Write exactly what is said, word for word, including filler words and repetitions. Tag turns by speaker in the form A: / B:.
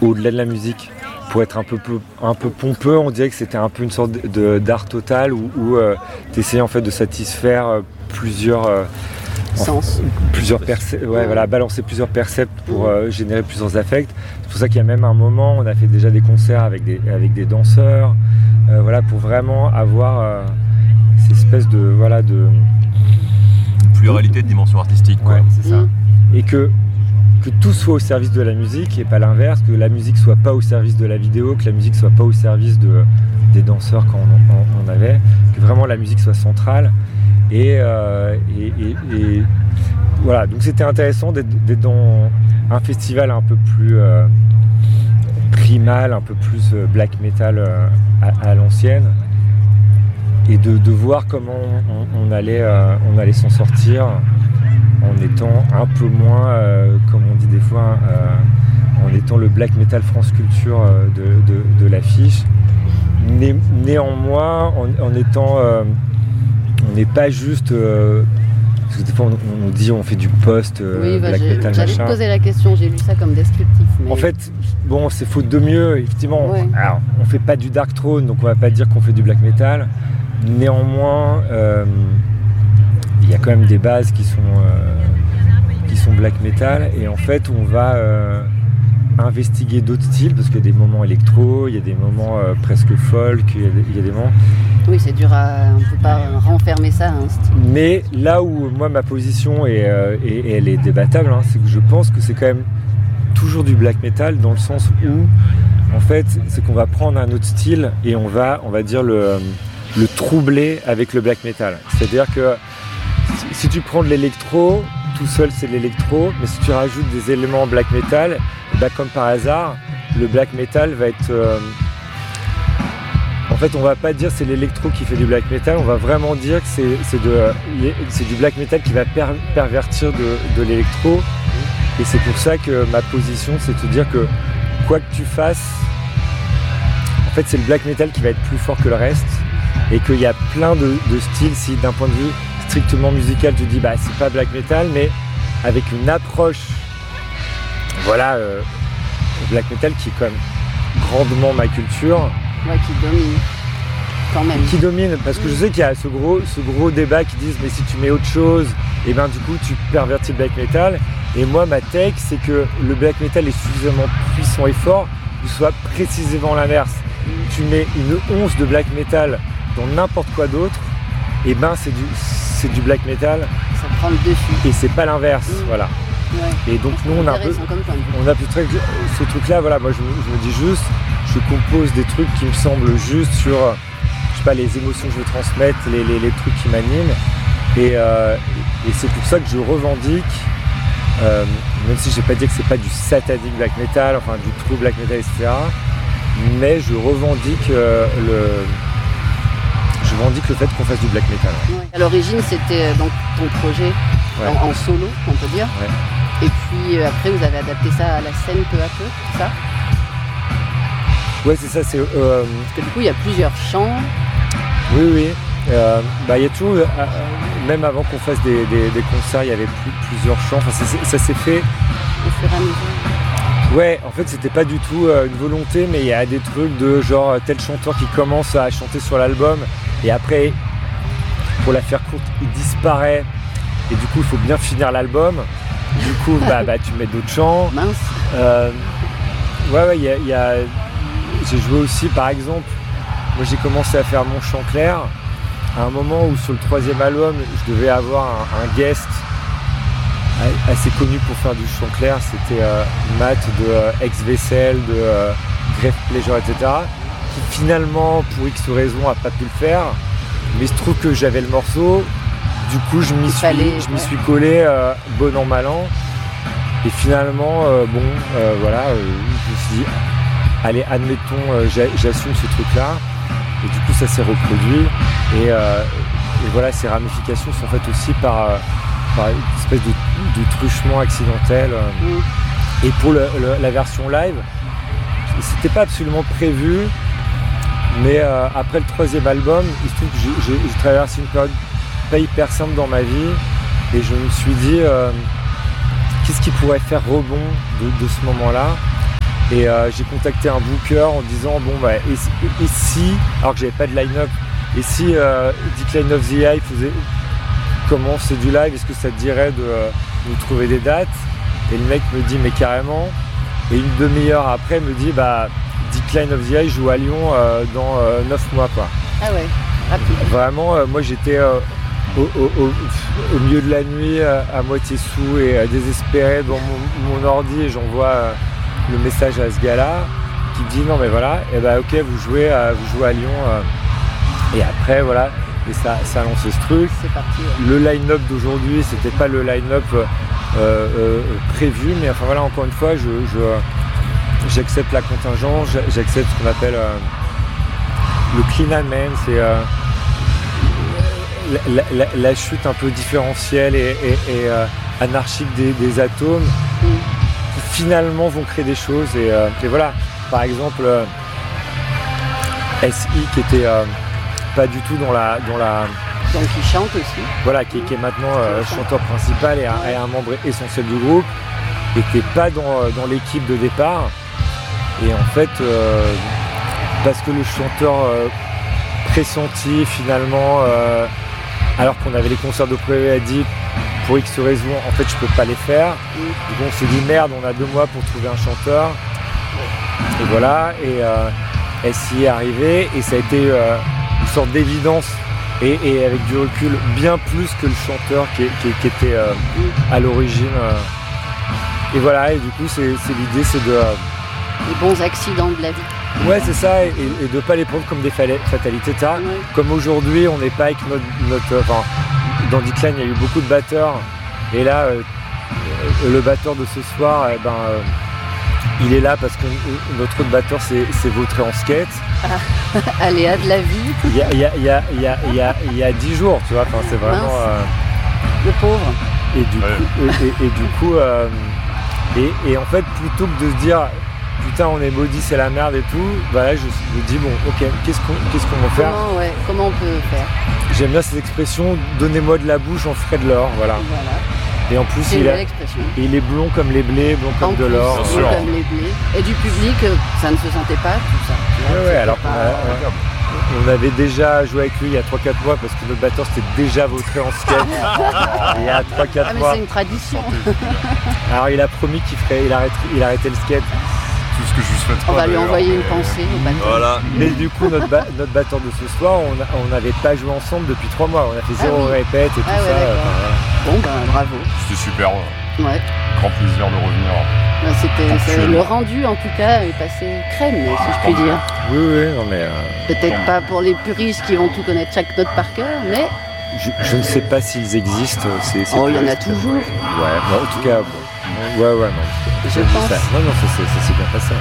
A: au-delà de la musique. Pour être un peu, peu, un peu pompeux, on dirait que c'était un peu une sorte de, d'art total où, où euh, tu essayais en fait de satisfaire euh, plusieurs euh,
B: sens,
A: plusieurs perce- ouais, voilà, balancer plusieurs percepts pour euh, générer plusieurs affects. C'est pour ça qu'il y a même un moment, on a fait déjà des concerts avec des, avec des danseurs, euh, voilà, pour vraiment avoir euh, cette espèce de voilà de
C: pluralité de dimensions artistiques, quoi.
A: Ouais, c'est ça. Et que que tout soit au service de la musique et pas l'inverse, que la musique soit pas au service de la vidéo, que la musique soit pas au service de, des danseurs quand on, on, on avait, que vraiment la musique soit centrale. Et, euh, et, et, et voilà, donc c'était intéressant d'être, d'être dans un festival un peu plus euh, primal, un peu plus euh, black metal euh, à, à l'ancienne, et de, de voir comment on, on, allait, euh, on allait s'en sortir en étant un peu moins, euh, comme on dit des fois, euh, en étant le black metal France Culture euh, de, de, de l'affiche. Né, néanmoins, en, en étant, euh, on n'est pas juste, euh, parce que des fois on, on nous dit on fait du post, euh,
B: oui, bah,
A: black
B: j'ai,
A: metal,
B: j'allais
A: machin.
B: te poser la question, j'ai lu ça comme descriptif. Mais...
A: En fait, bon, c'est faute de mieux, effectivement.
B: Ouais.
A: Alors, on fait pas du dark throne, donc on va pas dire qu'on fait du black metal. Néanmoins, euh, il y a quand même des bases qui sont, euh, qui sont black metal, et en fait on va euh, investiguer d'autres styles, parce qu'il y a des moments électro, il y a des moments euh, presque folk, il y, a des, il y a des moments...
B: Oui, c'est dur à... on peut pas renfermer ça à un style.
A: Mais là où moi ma position est, euh, et, et elle est débattable, hein, c'est que je pense que c'est quand même toujours du black metal, dans le sens où en fait c'est qu'on va prendre un autre style et on va, on va dire le, le troubler avec le black metal. C'est-à-dire que si tu prends de l'électro, tout seul c'est de l'électro, mais si tu rajoutes des éléments black metal, bah comme par hasard, le black metal va être... Euh... En fait, on va pas dire c'est l'électro qui fait du black metal, on va vraiment dire que c'est, c'est, de, c'est du black metal qui va per, pervertir de, de l'électro. Et c'est pour ça que ma position, c'est de te dire que quoi que tu fasses, en fait c'est le black metal qui va être plus fort que le reste, et qu'il y a plein de, de styles. Si d'un point de vue strictement musical, tu te dis bah c'est pas black metal, mais avec une approche, voilà, euh, black metal qui est quand même grandement ma culture.
B: Ouais, qui domine quand même.
A: Qui domine, parce que je sais qu'il y a ce gros, ce gros débat qui disent mais si tu mets autre chose, et ben du coup tu pervertis le black metal. Et moi ma take c'est que le black metal est suffisamment puissant et fort qu'il soit précisément l'inverse. Tu mets une once de black metal dans n'importe quoi d'autre, et ben c'est du, c'est du black metal.
B: Ça prend le dessus.
A: Et c'est pas l'inverse, mmh. Voilà.
B: Ouais.
A: Et donc nous on a un peu, on a plus très, ce truc là, voilà, moi je, je me dis juste, je compose des trucs qui me semblent justes sur, je sais pas, les émotions que je veux transmettre, les, les, les trucs qui m'animent, et, euh, et c'est pour ça que je revendique, euh, même si je vais pas dire que c'est pas du satanic black metal, enfin du true black metal, et cetera, mais je revendique euh, le je revendique le fait qu'on fasse du black metal.
B: Ouais. À l'origine, c'était donc ton projet ouais. en, en solo, on peut dire.
A: Ouais.
B: Et puis euh, après, vous avez adapté ça à la scène peu à peu, c'est ça ?
A: Ouais, c'est ça. C'est, euh...
B: Parce que du coup, il y a plusieurs chants.
A: Oui, oui. Euh, bah, il y a toujours, euh, même avant qu'on fasse des, des, des concerts, il y avait plus, plusieurs chants. Enfin, ça, ça s'est fait.
B: Au fur et à mesure.
A: Ouais, en fait, c'était pas du tout euh, une volonté, mais il y a des trucs de genre tel chanteur qui commence à chanter sur l'album, et après, pour la faire courte, il disparaît, et du coup, il faut bien finir l'album. Du coup, bah, bah, tu mets d'autres chants.
B: Mince.
A: Euh, ouais, ouais, il y a, y a... J'ai joué aussi, par exemple, moi j'ai commencé à faire mon chant clair à un moment où sur le troisième album, je devais avoir un, un guest assez connu pour faire du chant clair. C'était euh, Matt de euh, Ex-Vaisselle, de euh, Grave Pleasure, et cetera, qui finalement, pour X raisons, a pas pu le faire. Mais il se trouve que j'avais le morceau. Du coup, je m'y suis,
B: fallait,
A: je m'y
B: ouais.
A: suis collé, euh, bon an, mal an. Et finalement, euh, bon, euh, voilà, euh, je me suis dit, allez, admettons, euh, j'assume ce truc-là. Et du coup, ça s'est reproduit. Et, euh, et voilà, ces ramifications sont faites aussi par, euh, par une espèce de, de truchement accidentel. Euh.
B: Mm.
A: Et pour le, le, la version live, c'était pas absolument prévu. Mais euh, après le troisième album, il se trouve que j'ai, j'ai, j'ai traversé une période pas hyper simple dans ma vie, et je me suis dit euh, qu'est-ce qui pourrait faire rebond de, de ce moment-là, Et euh, j'ai contacté un booker en disant bon bah et, et, et si, alors que j'avais pas de line-up, et si euh, Decline of the Eye faisait commencer du live, est-ce que ça te dirait de euh, nous trouver des dates? Et le mec me dit mais carrément. Et une demi-heure après me dit bah Decline of the Eye joue à Lyon euh, dans euh, neuf mois quoi.
B: Ah ouais, rapide.
A: Vraiment, euh, moi j'étais euh, au, au, au, au milieu de la nuit, euh, à moitié sous et euh, désespéré devant mon, mon ordi et j'envoie euh, le message à ce gars-là qui me dit non mais voilà, et bah ok vous jouez à, vous jouez à Lyon euh, et après voilà, et ça, ça a lancé ce truc.
B: C'est parti. Ouais.
A: Le line-up d'aujourd'hui, c'était pas le line-up euh, euh, prévu, mais enfin voilà, encore une fois, je, je, j'accepte la contingence, j'accepte ce qu'on appelle euh, le clean and man, c'est euh, la, la, la chute un peu différentielle et, et, et euh, anarchique des, des atomes mm. qui finalement vont créer des choses. Et, euh, et voilà, par exemple, euh, S I qui était euh, pas du tout dans la, dans la...
B: Donc il chante aussi.
A: Voilà, qui, qui est maintenant euh, chanteur principal et un, et un membre essentiel du groupe, n'était pas dans, dans l'équipe de départ. Et en fait, euh, parce que le chanteur euh, pressenti finalement, euh, alors qu'on avait les concerts de prévu, a dit pour X raisons, en fait je peux pas les faire. Mm. Donc on s'est dit merde, on a deux mois pour trouver un chanteur. Et voilà, et euh, S I est arrivé et ça a été euh, une sorte d'évidence. Et, et avec du recul, bien plus que le chanteur qui, qui, qui était euh, à l'origine. Euh. Et voilà, et du coup, c'est, c'est l'idée, c'est de... Euh,
B: les bons accidents de la vie.
A: Ouais, c'est ça, et, et de ne pas les prendre comme des fatalités. Ouais. Comme aujourd'hui, on n'est pas avec notre... notre enfin, dans Decline, il y a eu beaucoup de batteurs. Et là, euh, le batteur de ce soir, eh ben, euh, il est là parce que notre autre batteur s'est, s'est vautré en skate.
B: Ah, aléa de la vie.
A: Il y a, il y a, il y a, il y a, il y a, il y a dix jours, tu vois, enfin, c'est vraiment... Euh...
B: Le pauvre.
A: Et du
C: ouais.
A: coup, et, et, et du coup euh, et, et en fait, plutôt que de se dire putain, on est maudit, c'est la merde et tout, bah là, je me dis bon, ok, qu'est-ce qu'on, qu'est-ce qu'on va faire?
B: Comment, ouais, comment on peut faire?
A: J'aime bien cette expression, donnez-moi de la bouche, j'en ferai de l'or, voilà.
B: Voilà.
A: Et en plus,
B: c'est
A: il,
B: une
A: a,
B: belle expression.
A: il est blond comme les blés, blond comme
B: en
A: de
B: plus,
A: l'or.
B: Blond sûr. Comme les blés. Et du public, ça ne se sentait pas, tout ça.
A: Là, ouais, ouais, alors
B: pas...
A: qu'on a, on avait déjà joué avec lui il y a trois quatre mois parce que notre batteur s'était déjà vautré en skate il y a trois quatre
B: ah, mais
A: mois.
B: C'est une tradition.
A: Alors il a promis qu'il ferait, il arrêterait, il arrêtait le skate.
C: Tout ce que je vous souhaite
B: on
C: pas.
B: va lui envoyer une
C: mais...
B: pensée au batteur.
C: Voilà.
A: Mais du coup, notre, ba- notre batteur de ce soir, on n'avait pas joué ensemble depuis trois mois. On a fait zéro
B: ah, oui.
A: répète et tout
B: ah, ouais,
A: ça.
B: Enfin, voilà. Bon, ben bravo.
C: C'était super.
B: Ouais.
C: Grand plaisir de revenir.
B: Ben, c'était, c'est, le rendu, en tout cas, est passé crème, si je puis dire.
A: Oui, oui, non mais... Euh...
B: Peut-être bon. Pas pour les puristes qui vont tout connaître chaque note par cœur, mais...
A: Je, je ne sais pas s'ils existent. C'est, c'est
B: oh, il y en a toujours.
A: Ouais, bon, en tout cas, bon. ouais, ouais, non.
B: Je
A: ouais,
B: pense.
A: Ça, non, non, ça, ça, ça s'est bien passé.